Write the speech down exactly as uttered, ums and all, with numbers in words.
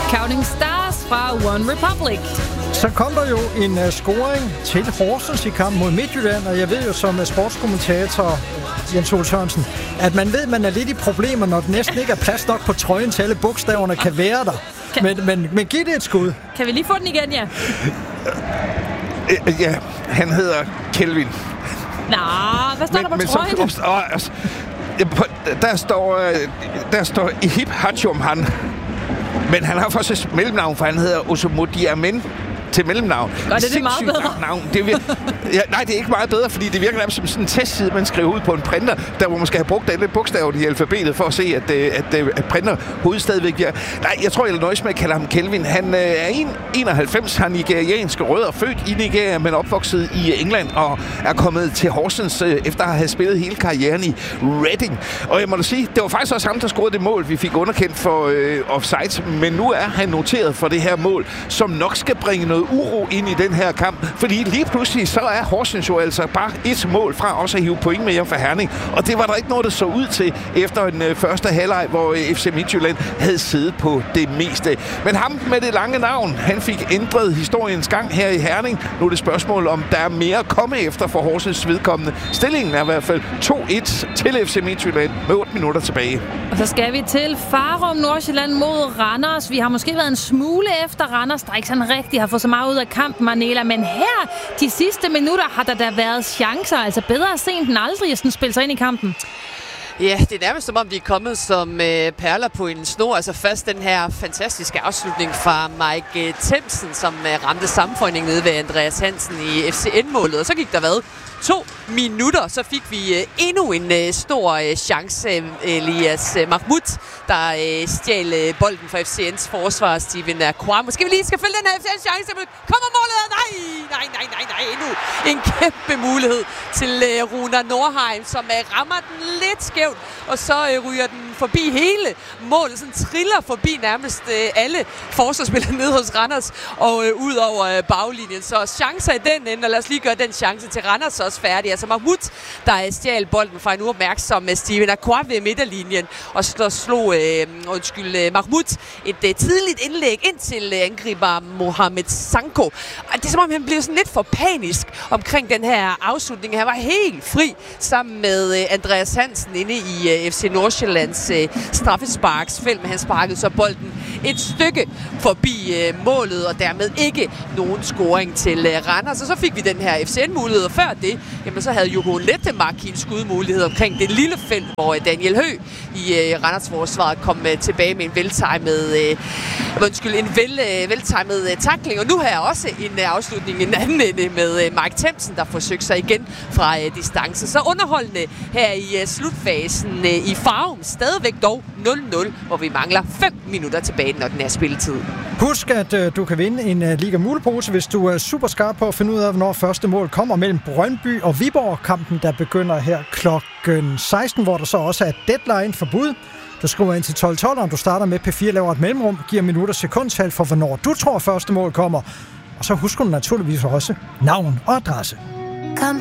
Counting Stars fra One Republic. Så kom der jo en uh, scoring til Horsens i kamp mod Midtjylland, og jeg ved jo som uh, sportskommentator Jens Ole Sørensen, at man ved, at man er lidt i problemer, når det næsten ikke er plads nok på trøjen til alle bogstaverne kan være der. Kan... Men, men, men giv det et skud. Kan vi lige få den igen, ja? Ja, han hedder Kelvin. Nå, hvad står men, der på men trøjen? Så, åh, altså, der står, der står Ihib Hachum han. Men han har faktisk et mellemnavn, for han hedder Osomodi Amen til mellemnavn. Godt, det er det meget bedre. Navn. Det vir- ja, nej, det er ikke meget bedre, fordi det virker nærmest som sådan en testside, man skriver ud på en printer, der hvor man skal have brugt alle bogstaverne i alfabetet for at se, at, at, at, at printer hovedet stadigvæk bliver... Nej, jeg tror, jeg nøjes med at kalde ham Kelvin. Han øh, er enoghalvfems, han er nigerianske rødder, født i Nigeria, men opvokset i England og er kommet til Horsens øh, efter at have spillet hele karrieren i Reading. Og jeg må da sige, det var faktisk også ham, der scorede det mål, vi fik underkendt for øh, offside, men nu er han noteret for det her mål, som nok skal bringe noget uro ind i den her kamp, fordi lige pludselig så er Horsens jo altså bare et mål fra også at hive point med hjem for Herning, og det var der ikke noget, der så ud til efter en øh, første halvleg, hvor øh, F C Midtjylland havde siddet på det meste. Men ham med det lange navn, han fik ændret historiens gang her i Herning. Nu er det spørgsmål, om der er mere at komme efter for Horsens vedkommende. Stillingen er i hvert fald to et til F C Midtjylland med otte minutter tilbage. Og så skal vi til Farum Nordsjælland mod Randers. Vi har måske været en smule efter Randers, der ikke sådan rigtig har fået så meget ud af kampen, Manela, men her de sidste minutter har der da været chancer, altså bedre sent end aldrig at sådan spille sig ind i kampen. Ja, det er nærmest som om, de er kommet som øh, perler på en snor. Altså først den her fantastiske afslutning fra Mike Themsen, som øh, ramte sammenføjning nede ved Andreas Hansen i F C N-målet. Og så gik der hvad? To minutter, så fik vi øh, endnu en øh, stor øh, chance. Elias øh, Mahmoud, der øh, stjal øh, bolden fra F C N's forsvar, Steven Akwa. Måske vi lige skal følge den her F C N-chance. Kommer målet? Nej, nej, nej, nej, nej. Endnu en kæmpe mulighed til øh, Runar Nordheim, som øh, rammer den lidt skævt, og så øh, ryger den forbi hele målet. Sådan triller forbi nærmest øh, alle forsvarsspillere nede hos Randers og øh, ud over øh, baglinjen. Så chancer i den ende, og lad os lige gøre den chance til Randers også færdig. Altså Mahmoud, der stjal bolden fra en uopmærksom Steven Akwa ved midterlinjen, og så slog øh, undskyld, øh, Mahmoud et øh, tidligt indlæg ind til øh, angriber Mohamed Sanko. Og det er som om, han blev sådan lidt for panisk omkring den her afslutning. Han var helt fri sammen med øh, Andreas Hansen inde i øh, F C Nordsjællands øh, straffesparksfelt, men han sparkede så bolden et stykke forbi øh, målet, og dermed ikke nogen scoring til øh, Randers. Og så fik vi den her F C N-mulighed, og før det, jamen så havde Joko Lettemark en skudmulighed omkring det lille felt, hvor øh, Daniel Høgh i øh, Randers forsvaret kom øh, tilbage med en veltimet øh, undskyld, en vel, øh, veltimet øh, tackling, og nu har jeg også en øh, afslutning i en anden ende med øh, Mike Themsen, der forsøgte sig igen fra øh, distance. Så underholdende her i øh, slutfasen øh, i Farum, stadigvæk dog nul nul, hvor vi mangler fem minutter tilbage, når den er spilletid. Husk, at øh, du kan vinde en øh, Liga Mulepose, hvis du er super skarp på at finde ud af, hvornår første mål kommer mellem Brøndby og Viborg. Kampen, der begynder her klokken seksten, hvor der så også er deadline for bud. Du skriver ind til tolv tolv, og du starter med P fire, laver et mellemrum, giver minutter sekundtal for, hvornår du tror første mål kommer. Og så husker du naturligvis også navn og adresse.